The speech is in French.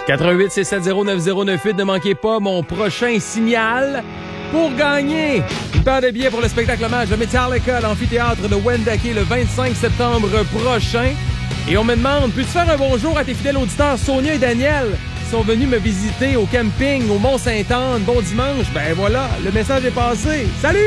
88 670 9098, ne manquez pas mon prochain signal pour gagner une paire de billets pour le spectacle hommage de Metallica à l'amphithéâtre de Wendake le 25 septembre prochain. Et on me demande, peux-tu faire un bonjour à tes fidèles auditeurs Sonia et Daniel qui sont venus me visiter au camping au Mont-Sainte-Anne? Bon dimanche. Ben voilà, le message est passé. Salut!